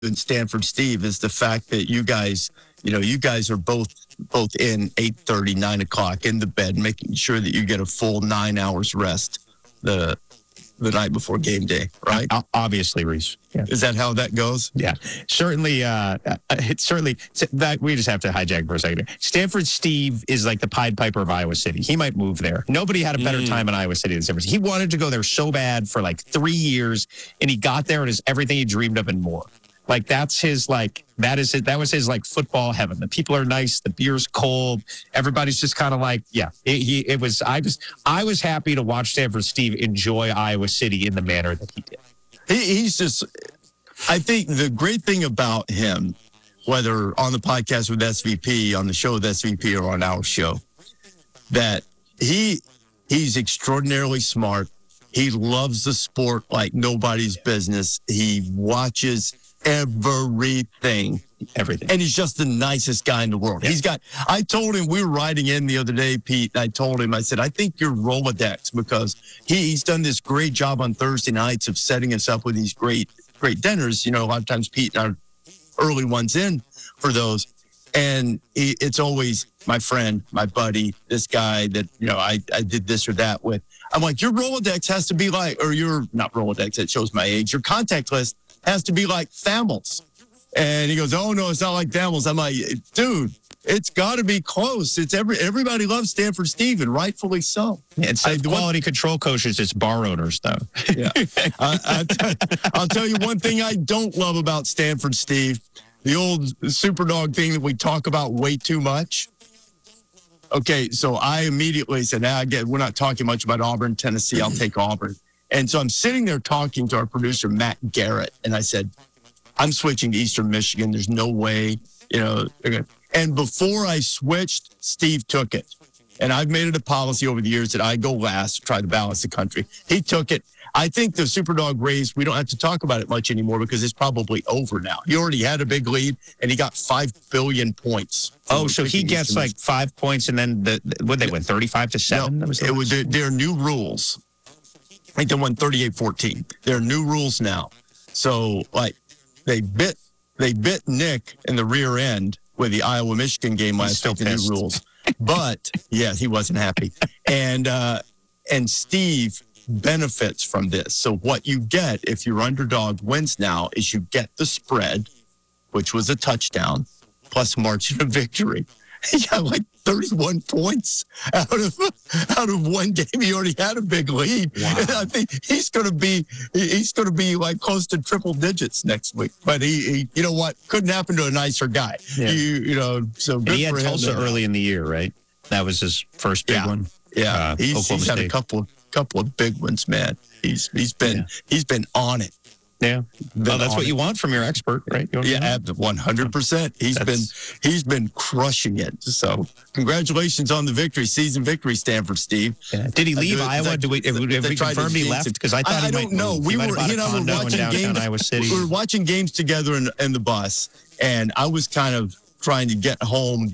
and Stanford Steve is the fact that you guys are both in 8:30, 9 o'clock in the bed, making sure that you get a full 9 hours rest the night before game day, right? Obviously, Reese. Yeah. Is that how that goes? Yeah, certainly. It's certainly that we just have to hijack for a second. Stanford Steve is like the Pied Piper of Iowa City. He might move there. Nobody had a better time in Iowa City than Stanford. He wanted to go there so bad for like 3 years, and he got there and it's everything he dreamed of and more. Like that's his that was his football heaven. The people are nice, the beer's cold, everybody's just kind of like, yeah. I was happy to watch Stanford Steve enjoy Iowa City in the manner that he did. He's just, I think the great thing about him, whether on the podcast with SVP, on the show with SVP, or on our show, that he's extraordinarily smart. He loves the sport like nobody's business. He watches everything. And he's just the nicest guy in the world. Yeah. I told him, we were riding in the other day, Pete, and I told him, I said, I think you're Rolodex, because he's done this great job on Thursday nights of setting us up with these great dinners. You know, a lot of times Pete and our early ones in for those. And it's always my friend, my buddy, this guy that, I did this or that with. I'm like, your Rolodex has to be like, or your, not Rolodex, that shows my age, your contact list has to be like Thamels. And he goes, oh, no, it's not like Thamels. I'm like, dude, it's got to be close. It's everybody loves Stanford Steve, and rightfully so. It's quality control coaches. It's bar owners, though. Yeah. I'll tell you one thing I don't love about Stanford Steve, the old Superdog thing that we talk about way too much. Okay, so I immediately said, we're not talking much about Auburn, Tennessee. I'll take Auburn. And so I'm sitting there talking to our producer, Matt Garrett, and I said, I'm switching to Eastern Michigan. There's no way, And before I switched, Steve took it. And I've made it a policy over the years that I go last to try to balance the country. He took it. I think the Superdog race, we don't have to talk about it much anymore because it's probably over now. He already had a big lead, and he got 5 billion points. Oh, so he gets like 5 points, and then what they win, 35-7? No, it was their new rules. I think they won 38-14. There are new rules now. So, they bit Nick in the rear end with the Iowa-Michigan game last week, the new rules. But, yeah, he wasn't happy. And Steve benefits from this. So what you get if your underdog wins now is you get the spread, which was a touchdown, plus margin of victory. He got like 31 points out of one game. He already had a big lead. Wow. And I think he's going to be like close to triple digits next week. But he you know what? Couldn't happen to a nicer guy. Yeah. So good. He had Tulsa early in the year, right? That was his first big one. Yeah, he's had a couple of big ones, man. He's been on it. Yeah, that's what you want from your expert, right? Yeah, 100%. He's been crushing it. So, congratulations on the victory, season victory, Stanford Steve. Yeah. Did he leave Iowa? Have we confirmed he left? Because I thought I don't know. He and I were watching games. Iowa City. We were watching games together in the bus, and I was kind of trying to get home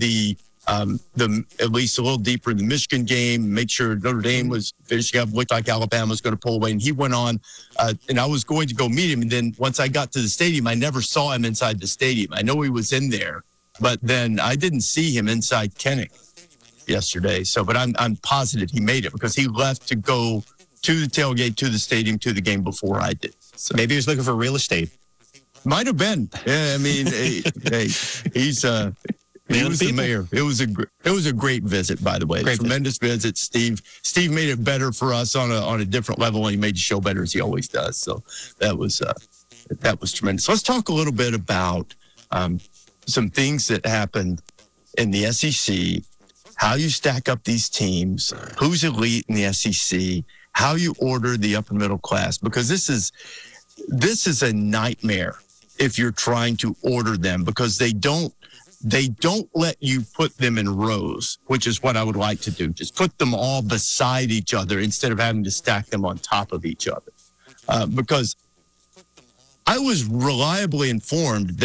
at least a little deeper in the Michigan game, make sure Notre Dame was finishing up, looked like Alabama was going to pull away. And he went on, and I was going to go meet him. And then once I got to the stadium, I never saw him inside the stadium. I know he was in there, but then I didn't see him inside Kenning yesterday. So, but I'm positive he made it because he left to go to the tailgate, to the stadium, to the game before I did. So maybe he was looking for real estate. Might have been. Yeah, I mean, he's he was the mayor. It was a great visit, by the way. Tremendous visit. Steve made it better for us on a different level, and he made the show better as he always does. So that was tremendous. Let's talk a little bit about some things that happened in the SEC, how you stack up these teams, who's elite in the SEC, how you order the upper middle class, because this is a nightmare if you're trying to order them, because they don't let you put them in rows, which is what I would like to do. Just put them all beside each other instead of having to stack them on top of each other. Because I was reliably informed that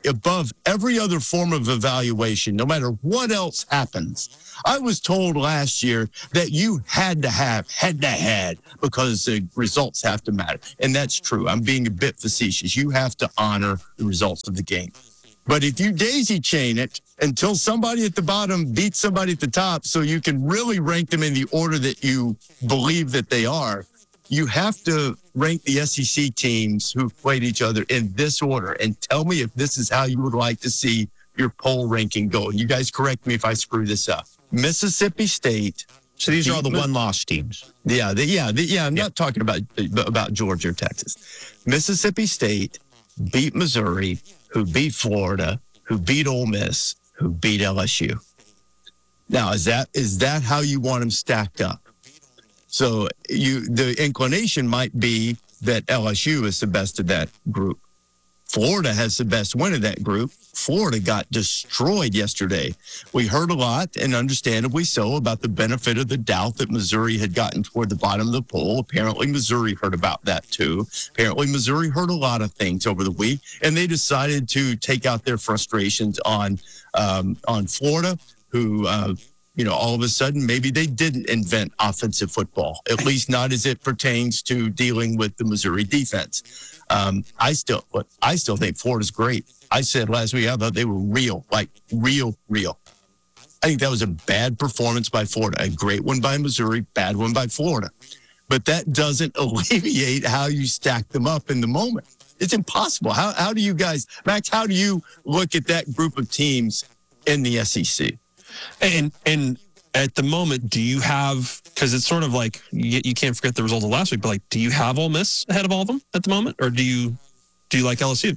above every other form of evaluation, no matter what else happens. I was told last year that you had to have head-to-head because the results have to matter. And that's true. I'm being a bit facetious. You have to honor the results of the game. But if you daisy chain it until somebody at the bottom beats somebody at the top so you can really rank them in the order that you believe that they are, you have to rank the SEC teams who've played each other in this order. And tell me if this is how you would like to see your poll ranking go. And you guys correct me if I screw this up. Mississippi State. So these are all the one-loss teams. I'm not talking about Georgia or Texas. Mississippi State beat Missouri, who beat Florida, who beat Ole Miss, who beat LSU. Now, is that how you want them stacked up? So the inclination might be that LSU is the best of that group. Florida has the best win of that group. Florida got destroyed yesterday. We heard a lot, and understandably so, about the benefit of the doubt that Missouri had gotten toward the bottom of the poll. Apparently, Missouri heard about that too. Apparently, Missouri heard a lot of things over the week, and they decided to take out their frustrations on Florida, who all of a sudden, maybe they didn't invent offensive football, at least not as it pertains to dealing with the Missouri defense. I still think Florida's great. I said last week, I thought they were real. I think that was a bad performance by Florida, a great one by Missouri, bad one by Florida. But that doesn't alleviate how you stack them up in the moment. It's impossible. How do you guys, Max, how do you look at that group of teams in the SEC? And at the moment, do you have, because it's sort of like you can't forget the result of last week, but like, do you have Ole Miss ahead of all of them at the moment, or do you like LSU?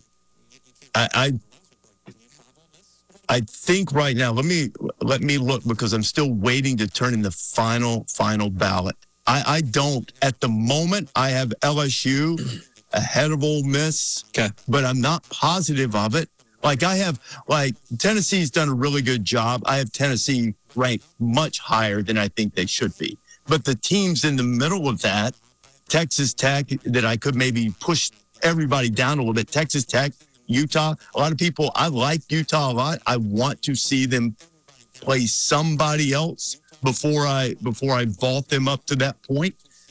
I think right now, let me look, because I'm still waiting to turn in the final ballot. I don't at the moment. I have LSU ahead of Ole Miss, okay, but I'm not positive of it. Tennessee's done a really good job. I have Tennessee ranked much higher than I think they should be. But the teams in the middle of that, Texas Tech, that I could maybe push everybody down a little bit. Texas Tech, Utah, a lot of people, I like Utah a lot. I want to see them play somebody else before I vault them up to that point.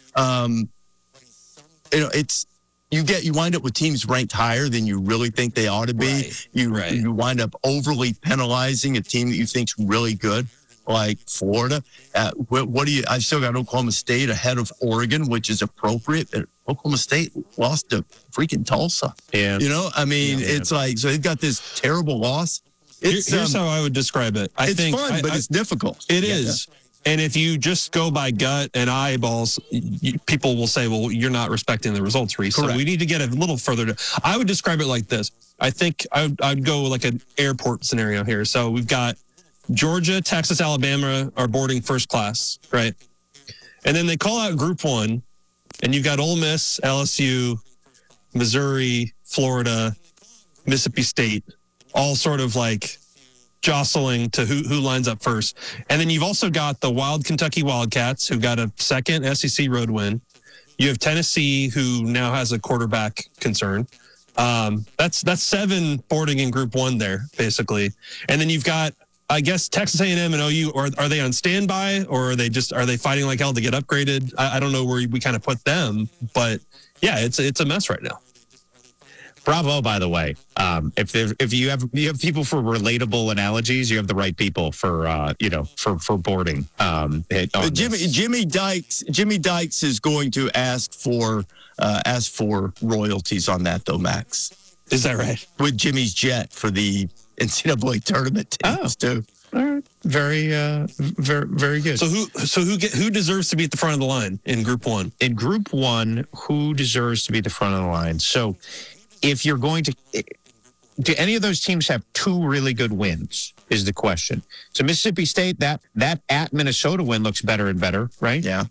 You wind up with teams ranked higher than you really think they ought to be. Right. You wind up overly penalizing a team that you think's really good, like Florida. I still got Oklahoma State ahead of Oregon, which is appropriate. But Oklahoma State lost to freaking Tulsa. Yeah. It's like, so they've got this terrible loss. Here's how I would describe it. I think fun, but it's difficult. It is. Yeah. And if you just go by gut and eyeballs, people will say, well, you're not respecting the results, Reese. So we need to get a little further. I would describe it like this. I think I'd go like an airport scenario here. So we've got Georgia, Texas, Alabama are boarding first class, right? And then they call out Group 1, and you've got Ole Miss, LSU, Missouri, Florida, Mississippi State, all sort of like jostling to who lines up first. And then you've also got the wild Kentucky Wildcats, who got a second SEC road win. You have Tennessee, who now has a quarterback concern. That's 7 boarding in Group 1 there, basically. And then you've got, I guess, Texas A&M and OU, or are they on standby, or are they fighting like hell to get upgraded? I don't know where we kind of put them, but yeah, it's a mess right now. Bravo, by the way. If you have people for relatable analogies, you have the right people for boarding. Jimmy Dykes is going to ask for royalties on that, though, Max. Is that right? With Jimmy's jet for the NCAA tournament teams too. All right. Very good. So who deserves to be at the front of the line in Group 1? In Group 1, who deserves to be at the front of the line? So, if you're going to, do any of those teams have 2 really good wins? Is the question. So Mississippi State, that at Minnesota win looks better and better, right? Yeah.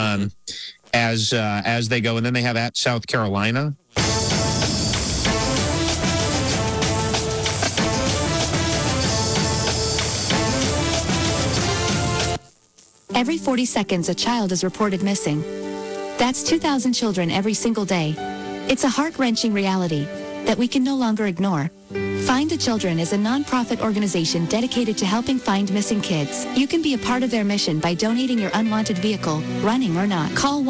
As they go, and then they have at South Carolina. Every 40 seconds, a child is reported missing. That's 2,000 children every single day. It's a heart-wrenching reality that we can no longer ignore. Find the Children is a nonprofit organization dedicated to helping find missing kids. You can be a part of their mission by donating your unwanted vehicle, running or not. Call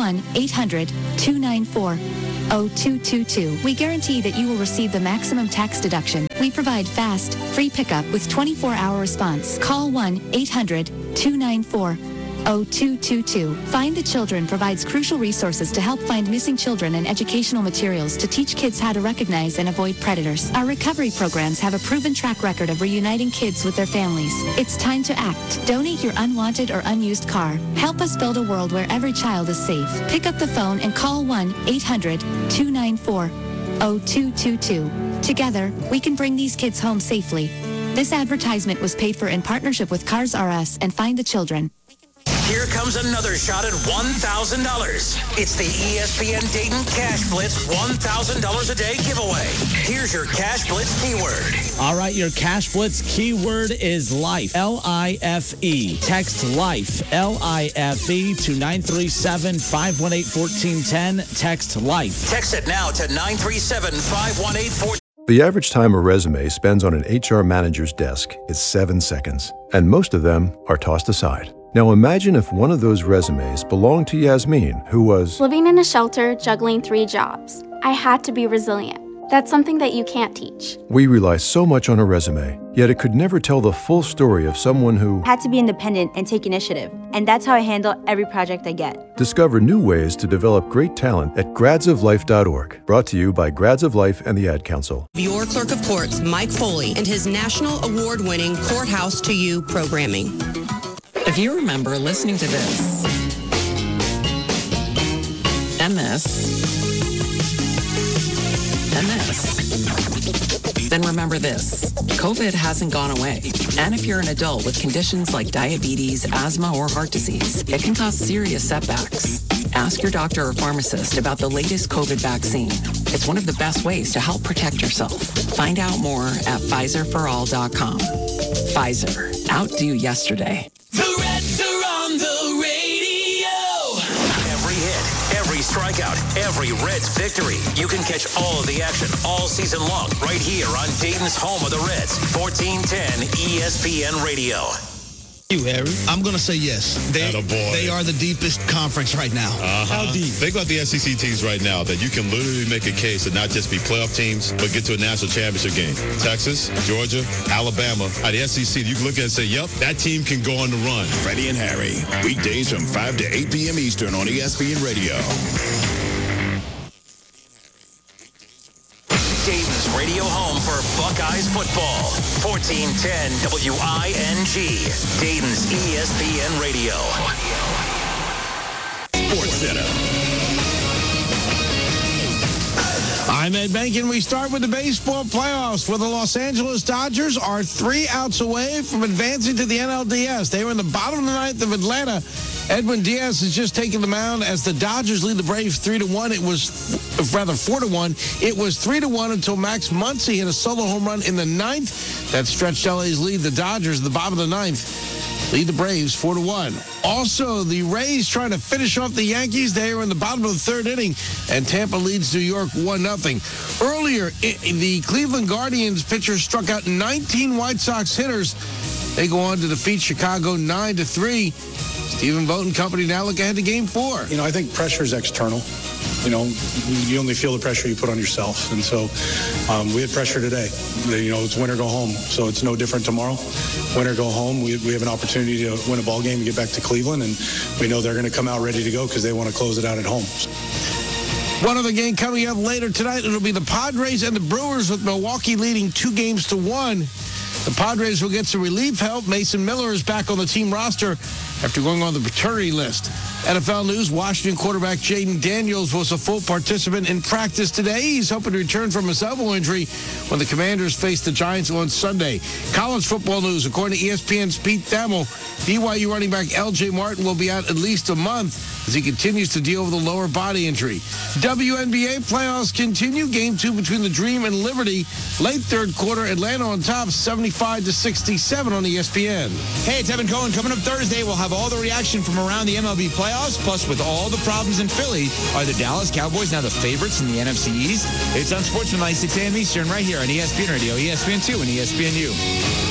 1-800-294-0222. We guarantee that you will receive the maximum tax deduction. We provide fast, free pickup with 24-hour response. Call 1-800-294-0222. Find the Children provides crucial resources to help find missing children and educational materials to teach kids how to recognize and avoid predators. Our recovery programs have a proven track record of reuniting kids with their families. It's time to act. Donate your unwanted or unused car. Help us build a world where every child is safe. Pick up the phone and call 1-800-294-0222. Together, we can bring these kids home safely. This advertisement was paid for in partnership with Cars R Us and Find the Children. Here comes another shot at $1,000. It's the ESPN Dayton Cash Blitz $1,000 a day giveaway. Here's your Cash Blitz keyword. All right, your Cash Blitz keyword is life. L-I-F-E. Text life. L-I-F-E to 937-518-1410. Text life. Text it now to 937-518-1410. The average time a resume spends on an HR manager's desk is 7 seconds, and most of them are tossed aside. Now imagine if one of those resumes belonged to Yasmin, who was living in a shelter, juggling 3 jobs. I had to be resilient. That's something that you can't teach. We rely so much on a resume, yet it could never tell the full story of someone who had to be independent and take initiative. And that's how I handle every project I get. Discover new ways to develop great talent at gradsoflife.org. Brought to you by Grads of Life and the Ad Council. Your Clerk of Courts, Mike Foley, and his national award-winning Courthouse to You programming. If you remember listening to this, and this, and this, then remember this. COVID hasn't gone away. And if you're an adult with conditions like diabetes, asthma, or heart disease, it can cause serious setbacks. Ask your doctor or pharmacist about the latest COVID vaccine. It's one of the best ways to help protect yourself. Find out more at PfizerForAll.com. Pfizer. Outdo yesterday. The Reds are on the radio. Every hit, every strikeout, every Reds victory. You can catch all of the action all season long right here on Dayton's home of the Reds, 1410 ESPN Radio. You, Harry? I'm going to say yes. They are the deepest conference right now. How deep? Think about the SEC teams right now that you can literally make a case to not just be playoff teams, but get to a national championship game. Texas, Georgia, Alabama. At the SEC, you can look at it and say, yep, that team can go on the run. Freddie and Harry, weekdays from 5 to 8 p.m. Eastern on ESPN Radio. Dayton's radio home for Buckeyes football. 1410 WING. Dayton's ESPN Radio. Sports Center. I'm Ed Bankin. We start with the baseball playoffs, where the Los Angeles Dodgers are 3 outs away from advancing to the NLDS. They were in the bottom of the ninth of Atlanta. Edwin Diaz has just taken the mound as the Dodgers lead the Braves 3-1. It was, rather, 4-1. It was 3-1 until Max Muncy hit a solo home run in the ninth. That stretched LA's lead. The Dodgers, at the bottom of the ninth, lead the Braves 4-1. Also, the Rays trying to finish off the Yankees. They are in the bottom of the third inning, and Tampa leads New York 1-0. Earlier, the Cleveland Guardians pitcher struck out 19 White Sox hitters. They go on to defeat Chicago 9-3. Stephen Vogt and company now look ahead to Game 4. You know, I think pressure is external. You know, you only feel the pressure you put on yourself. And so we had pressure today. You know, it's win or go home. So it's no different tomorrow. Win or go home. We have an opportunity to win a ball game and get back to Cleveland. And we know they're going to come out ready to go because they want to close it out at home. One other game coming up later tonight. It'll be the Padres and the Brewers, with Milwaukee leading 2-1. The Padres will get some relief help. Mason Miller is back on the team roster after going on the paternity list. NFL news, Washington quarterback Jaden Daniels was a full participant in practice today. He's hoping to return from his elbow injury when the Commanders face the Giants on Sunday. College football news, according to ESPN's Pete Thamel, BYU running back L.J. Martin will be out at least a month as he continues to deal with a lower body injury. WNBA playoffs continue. Game 2 between the Dream and Liberty. Late third quarter, Atlanta on top, 75-67 on ESPN. Hey, it's Evan Cohen. Coming up Thursday, we'll have all the reaction from around the MLB playoffs. playoffs. Plus, with all the problems in Philly, are the Dallas Cowboys now the favorites in the NFC East? It's on Sportsmanlike 6 a.m. Eastern right here on ESPN Radio, ESPN2, and ESPNU.